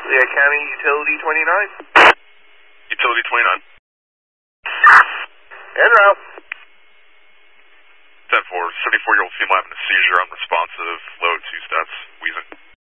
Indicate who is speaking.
Speaker 1: Fayette County Utility 29.
Speaker 2: Utility 29.
Speaker 1: En route.
Speaker 2: 10-4, 74-year-old female having a seizure, unresponsive, low at 2 steps.